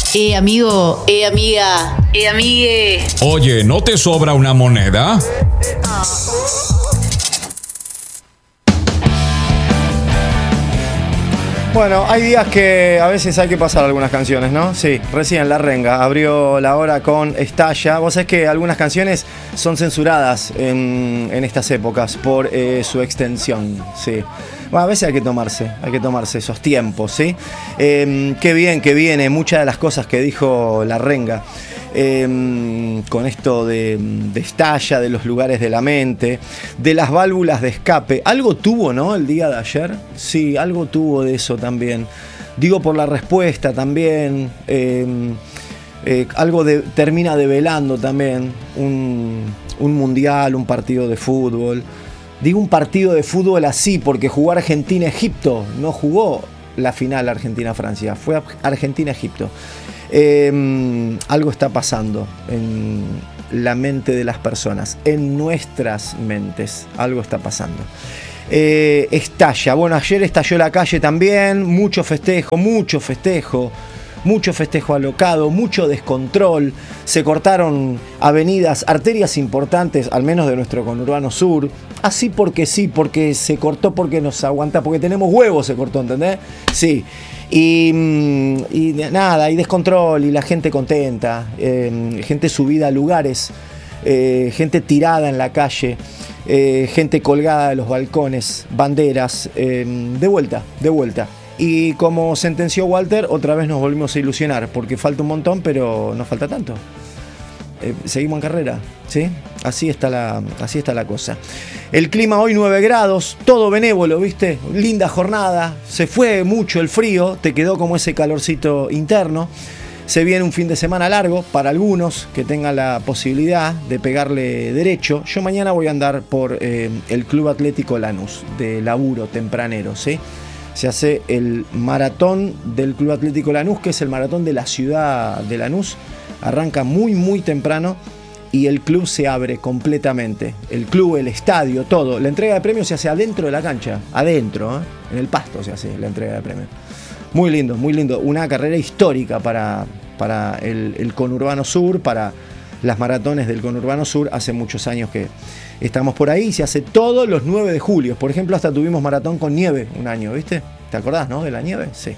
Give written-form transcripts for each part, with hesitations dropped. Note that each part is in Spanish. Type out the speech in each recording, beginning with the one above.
Amigo, amiga, amigue. Oye, ¿no te sobra una moneda? Bueno, hay días que a veces hay que pasar algunas canciones, ¿no? Sí, recién La Renga abrió la hora con Estalla. Vos sabés que algunas canciones son censuradas en estas épocas por su extensión, sí. Bueno, a veces hay que tomarse esos tiempos, ¿sí? Qué bien que viene muchas de las cosas que dijo La Renga. Con esto de Estalla, de los lugares de la mente, de las válvulas de escape. Algo tuvo, ¿no? El día de ayer. Sí, algo tuvo de eso también. Digo por la respuesta también. Termina develando también un mundial, un partido de fútbol. Digo un partido de fútbol así porque jugó Argentina-Egipto. No jugó la final Argentina-Francia. Fue Argentina-Egipto. Algo está pasando en la mente de las personas, en nuestras mentes, algo está pasando. Estalla, bueno, ayer estalló la calle también, mucho festejo alocado, mucho descontrol, se cortaron avenidas, arterias importantes, al menos de nuestro conurbano sur, así porque sí, porque se cortó, porque nos aguanta, porque tenemos huevos, se cortó, ¿entendés? Sí. Y nada, y descontrol, y la gente contenta, gente subida a lugares, gente tirada en la calle, gente colgada de los balcones, banderas, de vuelta. Y como sentenció Walter, otra vez nos volvimos a ilusionar, porque falta un montón, pero no falta tanto. Seguimos en carrera, ¿sí? Así está la cosa. El clima hoy 9 grados, todo benévolo, ¿viste? Linda jornada, se fue mucho el frío, te quedó como ese calorcito interno. Se viene un fin de semana largo para algunos que tengan la posibilidad de pegarle derecho. Yo mañana voy a andar por el Club Atlético Lanús, de laburo tempranero, ¿sí? Se hace el maratón del Club Atlético Lanús, que es el maratón de la ciudad de Lanús. Arranca muy temprano y el club se abre completamente. El club, el estadio, todo. La entrega de premios se hace adentro de la cancha. Adentro, en el pasto se hace la entrega de premios. Muy lindo. Una carrera histórica para el conurbano sur, para las maratones del conurbano sur. Hace muchos años que estamos por ahí. Se hace todos los 9 de julio. Por ejemplo, hasta tuvimos maratón con nieve un año, ¿viste? ¿Te acordás, no? De la nieve. Sí.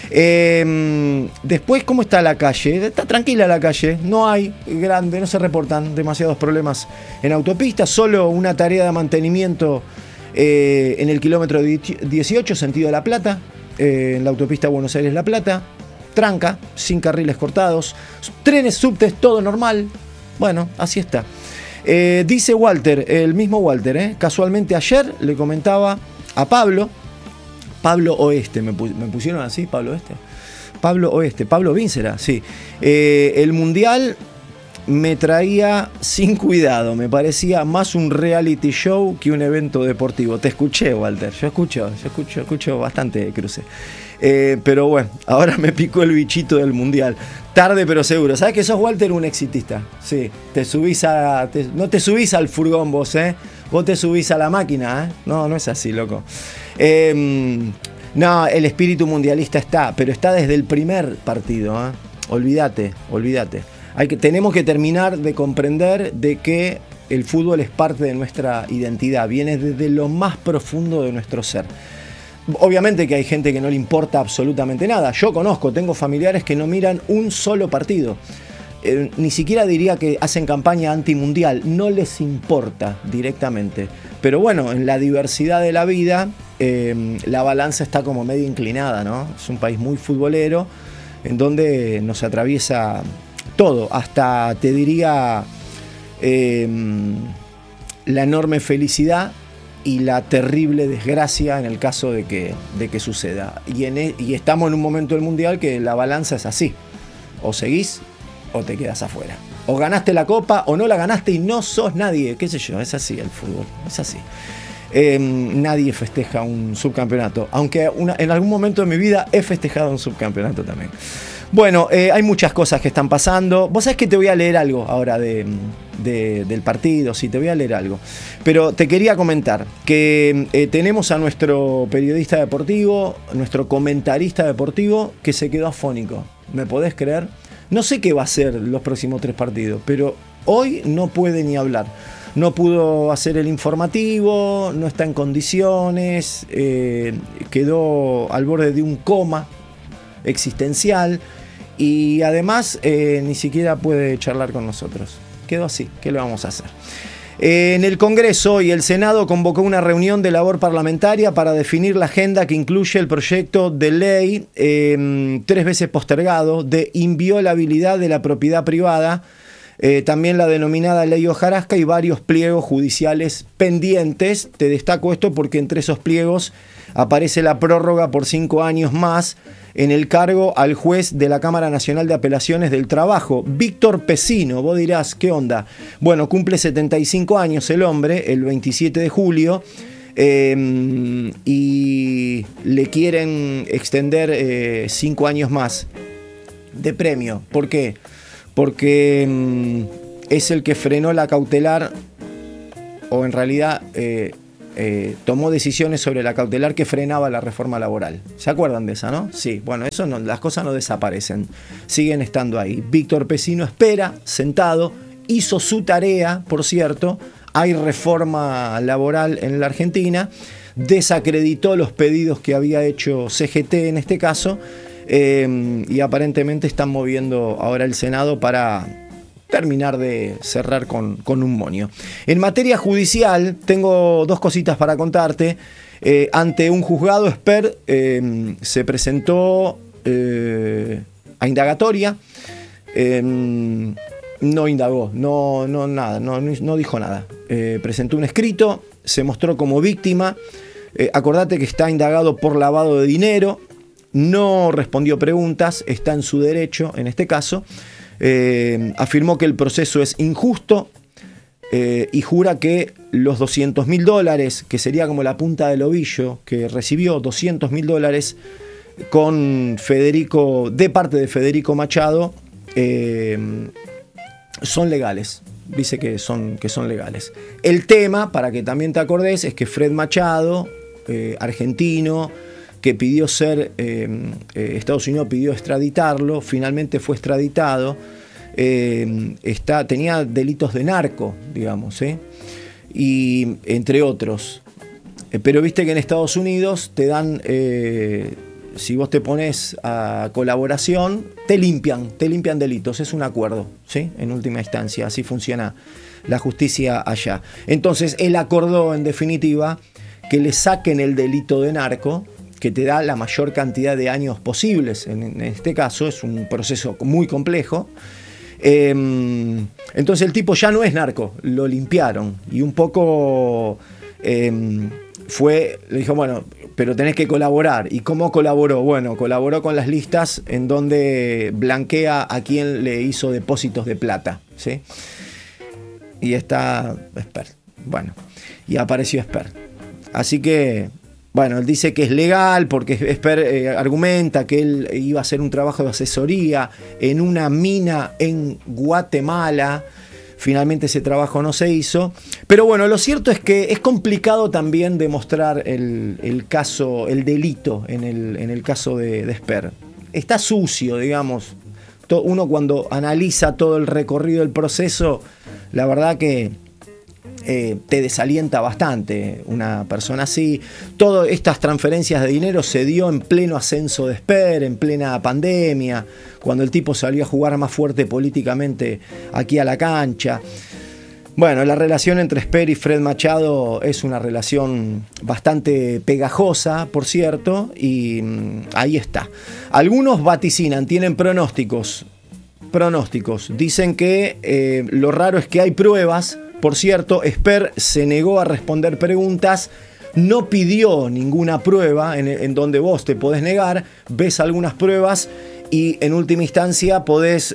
Después, ¿cómo está la calle? Está tranquila la calle, no hay grande, no se reportan demasiados problemas en autopistas, solo una tarea de mantenimiento en el kilómetro 18, sentido La Plata, en la autopista Buenos Aires-La Plata, tranca, sin carriles cortados, trenes, subtes, todo normal. Bueno, así está. Dice Walter, el mismo Walter, casualmente ayer le comentaba a Pablo Oeste, me pusieron así, Pablo Oeste. Pablo Oeste, Pablo Víncera, sí. El mundial me traía sin cuidado, me parecía más un reality show que un evento deportivo. Te escuché, Walter, yo escucho bastante cruce. Pero bueno, ahora me picó el bichito del mundial. Tarde pero seguro. ¿Sabes que sos, Walter, un exitista? Sí, no te subís al furgón vos, Vos te subís a la máquina, No es así, loco. No, el espíritu mundialista está, pero está desde el primer partido, Olvídate. Tenemos que terminar de comprender de que el fútbol es parte de nuestra identidad, viene desde lo más profundo de nuestro ser. Obviamente que hay gente que no le importa absolutamente nada. Yo tengo familiares que no miran un solo partido. Ni siquiera diría que hacen campaña antimundial, no les importa directamente. Pero bueno, en la diversidad de la vida, la balanza está como medio inclinada, ¿no? Es un país muy futbolero, en donde nos atraviesa todo, hasta te diría la enorme felicidad y la terrible desgracia en el caso de que suceda. Y estamos en un momento del mundial que la balanza es así: o seguís o te quedas afuera, o ganaste la copa o no la ganaste y no sos nadie, qué sé yo. Es así el fútbol, es así. Nadie festeja un subcampeonato, aunque en algún momento de mi vida he festejado un subcampeonato también. Bueno, hay muchas cosas que están pasando. Vos sabés que te voy a leer algo ahora del partido, sí, te voy a leer algo. Pero te quería comentar que tenemos a nuestro periodista deportivo, nuestro comentarista deportivo, que se quedó afónico. ¿Me podés creer? No sé qué va a hacer los próximos 3 partidos, pero hoy no puede ni hablar. No pudo hacer el informativo, no está en condiciones, quedó al borde de un coma existencial y además ni siquiera puede charlar con nosotros. Quedó así, ¿qué le vamos a hacer? En el Congreso y el Senado convocó una reunión de labor parlamentaria para definir la agenda que incluye el proyecto de ley 3 veces postergado de inviolabilidad de la propiedad privada, también la denominada ley hojarasca y varios pliegos judiciales pendientes. Te destaco esto porque entre esos pliegos aparece la prórroga por 5 años más en el cargo al juez de la Cámara Nacional de Apelaciones del Trabajo, Víctor Pesino. Vos dirás, ¿qué onda? Bueno, cumple 75 años el hombre, el 27 de julio, y le quieren extender 5 años más de premio. ¿Por qué? Porque es el que frenó la cautelar, o en realidad tomó decisiones sobre la cautelar que frenaba la reforma laboral. ¿Se acuerdan de esa, no? Sí, bueno, eso no, las cosas no desaparecen, siguen estando ahí. Víctor Pesino espera, sentado, hizo su tarea, por cierto, hay reforma laboral en la Argentina, desacreditó los pedidos que había hecho CGT en este caso, y aparentemente están moviendo ahora el Senado para terminar de cerrar con un moño. En materia judicial, tengo 2 cositas para contarte. Ante un juzgado, Esper se presentó a indagatoria. No indagó, no dijo nada. Presentó un escrito, se mostró como víctima. Acordate que está indagado por lavado de dinero. No respondió preguntas, está en su derecho en este caso. Afirmó que el proceso es injusto y jura que los $200.000, que sería como la punta del ovillo, que recibió $200.000 con Federico, de parte de Federico Machado, son legales. Dice que son legales. El tema, para que también te acordés, es que Fred Machado, argentino, que pidió ser, Estados Unidos pidió extraditarlo, finalmente fue extraditado, tenía delitos de narco, digamos, y entre otros. Pero viste que en Estados Unidos te dan, si vos te pones a colaboración, te limpian delitos, es un acuerdo, ¿sí? En última instancia, así funciona la justicia allá. Entonces, él acordó, en definitiva, que le saquen el delito de narco, que te da la mayor cantidad de años posibles. En este caso es un proceso muy complejo. Entonces el tipo ya no es narco, lo limpiaron. Y un poco le dijo, bueno, pero tenés que colaborar. ¿Y cómo colaboró? Bueno, colaboró con las listas en donde blanquea a quien le hizo depósitos de plata, ¿sí? Y está Esper. Bueno, y apareció Esper. Así que, bueno, él dice que es legal porque Esper argumenta que él iba a hacer un trabajo de asesoría en una mina en Guatemala. Finalmente ese trabajo no se hizo. Pero bueno, lo cierto es que es complicado también demostrar el caso, el delito en el caso de Esper. Está sucio, digamos. Uno cuando analiza todo el recorrido del proceso, la verdad que te desalienta bastante una persona así. Todas estas transferencias de dinero se dio en pleno ascenso de Esper, en plena pandemia, cuando el tipo salió a jugar más fuerte políticamente aquí a la cancha. Bueno, la relación entre Esper y Fred Machado es una relación bastante pegajosa, por cierto, y ahí está. Algunos vaticinan, tienen pronósticos. Dicen que lo raro es que hay pruebas. Por cierto, Esper se negó a responder preguntas, no pidió ninguna prueba en donde vos te podés negar, ves algunas pruebas y en última instancia podés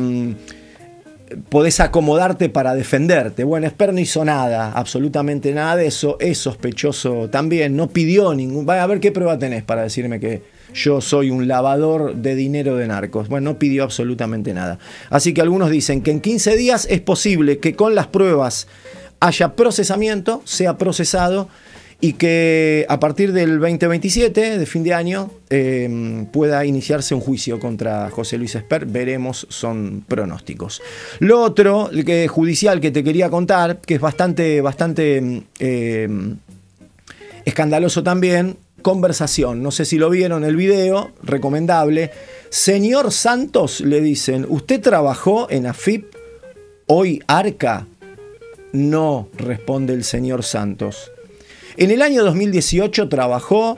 acomodarte para defenderte. Bueno, Esper no hizo nada, absolutamente nada de eso, es sospechoso también, no pidió ningún... A ver qué prueba tenés para decirme que yo soy un lavador de dinero de narcos. Bueno, no pidió absolutamente nada. Así que algunos dicen que en 15 días es posible que con las pruebas haya procesamiento, sea procesado y que a partir del 2027, de fin de año, pueda iniciarse un juicio contra José Luis Esper. Veremos, son pronósticos. Lo otro judicial que te quería contar, que es bastante escandaloso también, conversación. No sé si lo vieron el video, recomendable. Señor Santos, le dicen, ¿usted trabajó en AFIP? Hoy Arca. No, responde el señor Santos. En el año 2018 trabajó.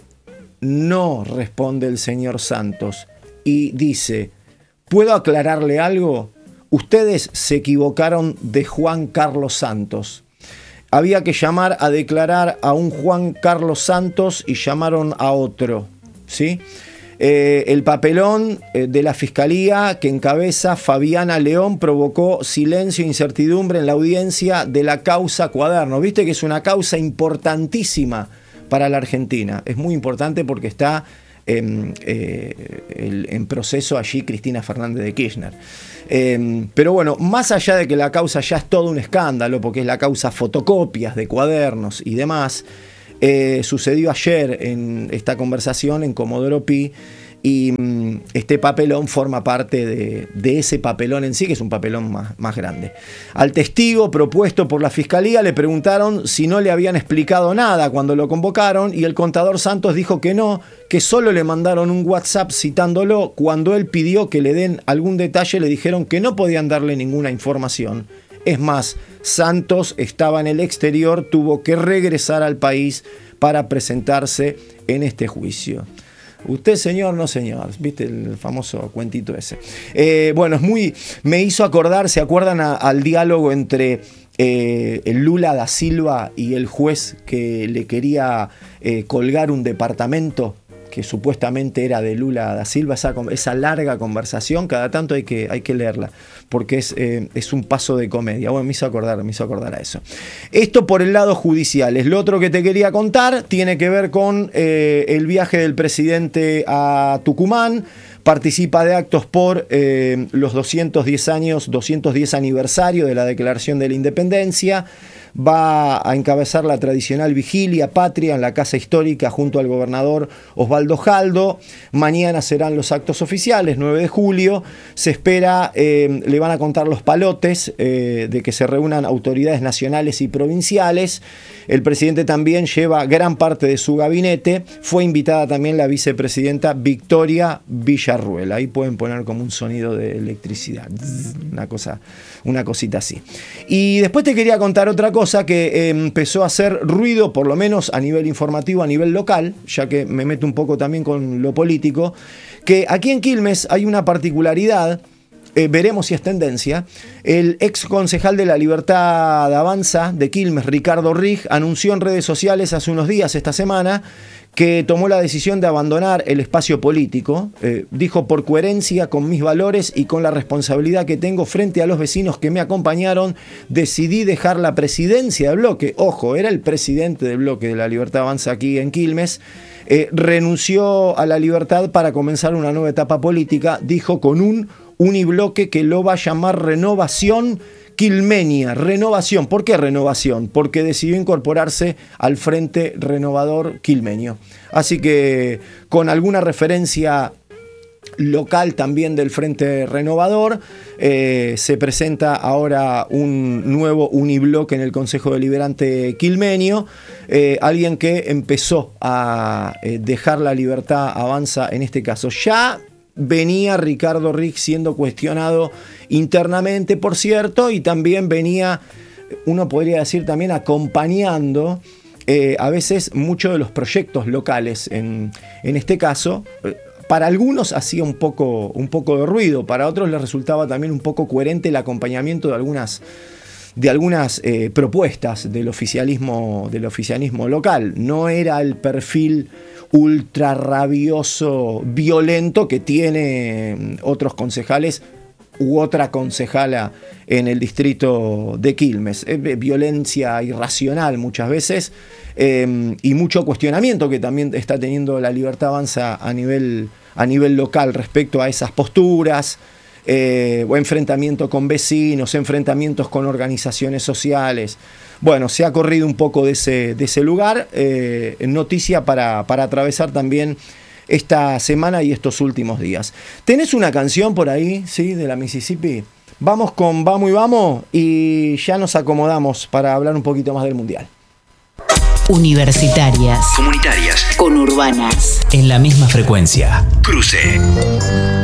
No, responde el señor Santos. Y dice, ¿puedo aclararle algo? Ustedes se equivocaron de Juan Carlos Santos. Había que llamar a declarar a un Juan Carlos Santos y llamaron a otro, ¿sí? El papelón de la Fiscalía que encabeza Fabiana León provocó silencio e incertidumbre en la audiencia de la causa Cuaderno. Viste que es una causa importantísima para la Argentina. Es muy importante porque está en proceso allí Cristina Fernández de Kirchner. Pero bueno, más allá de que la causa ya es todo un escándalo, porque es la causa fotocopias de cuadernos y demás, sucedió ayer en esta conversación en Comodoro Pi, y este papelón forma parte de ese papelón en sí, que es un papelón más grande. Al testigo propuesto por la Fiscalía le preguntaron si no le habían explicado nada cuando lo convocaron, y el contador Santos dijo que no, que solo le mandaron un WhatsApp citándolo. Cuando él pidió que le den algún detalle, le dijeron que no podían darle ninguna información. Es más, Santos estaba en el exterior, tuvo que regresar al país para presentarse en este juicio. Usted, señor, no señor. ¿Viste el famoso cuentito ese? Bueno, me hizo acordar, ¿se acuerdan al diálogo entre el Lula da Silva y el juez que le quería colgar un departamento que supuestamente era de Lula da Silva? Esa larga conversación, cada tanto hay que leerla, porque es un paso de comedia. Bueno, me hizo acordar a eso. Esto por el lado judicial. Lo otro que te quería contar tiene que ver con el viaje del presidente a Tucumán. Participa de actos por los 210 aniversario de la Declaración de la Independencia. Va a encabezar la tradicional vigilia patria en la Casa Histórica junto al gobernador Osvaldo Jaldo. Mañana serán los actos oficiales, 9 de julio. Se espera, le van a contar los palotes de que se reúnan autoridades nacionales y provinciales. El presidente también lleva gran parte de su gabinete. Fue invitada también la vicepresidenta Victoria Villarruel. Ahí pueden poner como un sonido de electricidad. Una cosita así. Y después te quería contar otra cosa que empezó a hacer ruido, por lo menos a nivel informativo, a nivel local, ya que me meto un poco también con lo político, que aquí en Quilmes hay una particularidad. Veremos si es tendencia. El ex concejal de la Libertad Avanza de Quilmes, Ricardo Rig, anunció en redes sociales hace unos días, esta semana, que tomó la decisión de abandonar el espacio político. Dijo, por coherencia con mis valores y con la responsabilidad que tengo frente a los vecinos que me acompañaron, decidí dejar la presidencia del bloque. Ojo, era el presidente del bloque de la Libertad Avanza aquí en Quilmes. Renunció a la libertad para comenzar una nueva etapa política, dijo, con un unibloque que lo va a llamar Renovación Quilmenia. Renovación. ¿Por qué renovación? Porque decidió incorporarse al Frente Renovador Quilmeño. Así que con alguna referencia local también del Frente Renovador, se presenta ahora un nuevo unibloque en el Consejo Deliberante quilmenio. Alguien que empezó a dejar la Libertad Avanza en este caso. Ya venía Ricardo Rig siendo cuestionado internamente, por cierto, y también venía, uno podría decir también, acompañando a veces muchos de los proyectos locales. En este caso, para algunos hacía un poco de ruido, para otros les resultaba también un poco coherente el acompañamiento de algunas propuestas del oficialismo local. No era el perfil ultra rabioso, violento que tiene otros concejales u otra concejala en el distrito de Quilmes. Violencia irracional muchas veces, y mucho cuestionamiento que también está teniendo la Libertad Avanza a nivel local respecto a esas posturas. o enfrentamiento con vecinos, enfrentamientos con organizaciones sociales. Bueno, se ha corrido un poco de ese lugar. Noticia para atravesar también esta semana y estos últimos días. ¿Tenés una canción por ahí, sí, de la Mississippi? Vamos con Vamos y Vamos y ya nos acomodamos para hablar un poquito más del Mundial. Universitarias. Comunitarias. Conurbanas. En la misma frecuencia. Cruce.